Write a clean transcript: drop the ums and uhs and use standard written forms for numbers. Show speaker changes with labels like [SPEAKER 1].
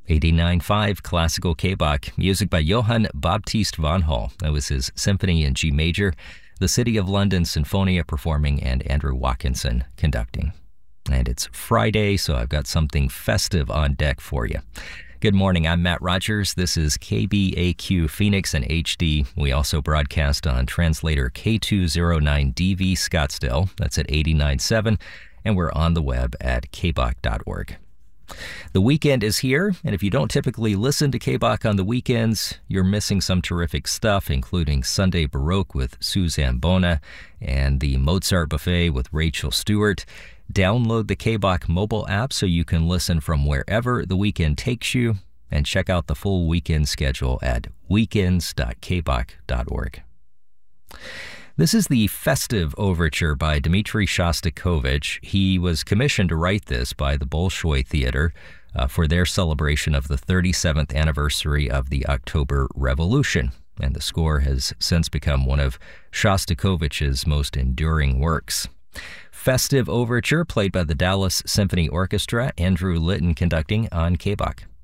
[SPEAKER 1] 89.5 Classical K-Bach, music by Johann Baptist van Hall. That was his Symphony in G Major, the City of London Sinfonia performing, and Andrew Watkinson conducting. And it's Friday, so I've got something festive on deck for you. Good morning, I'm Matt Rogers. This is KBAQ Phoenix and HD. We also broadcast on translator K209DV Scottsdale. That's at 89.7, and we're on the web at kbach.org. The weekend is here, and if you don't typically listen to K-Bach on the weekends, you're missing some terrific stuff, including Sunday Baroque with Suzanne Bona and the Mozart Buffet with Rachel Stewart. Download the K-Bach mobile app so you can listen from wherever the weekend takes you, and check out the full weekend schedule at weekends.kbach.org. This is the Festive Overture by Dmitri Shostakovich. He was commissioned to write this by the Bolshoi Theater for their celebration of the 37th anniversary of the October Revolution, and the score has since become one of Shostakovich's most enduring works. Festive Overture, played by the Dallas Symphony Orchestra, Andrew Litton conducting on K-Bach.